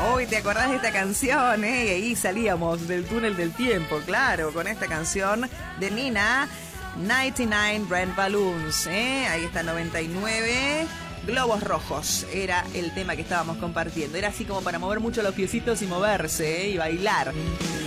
Uy, ¿te acordás de esta canción? Y ahí salíamos del túnel del tiempo, claro, con esta canción de Nina, 99 Red Balloons. Ahí está, 99 globos rojos. Era el tema que estábamos compartiendo. Era así como para mover mucho los piecitos y moverse, y bailar.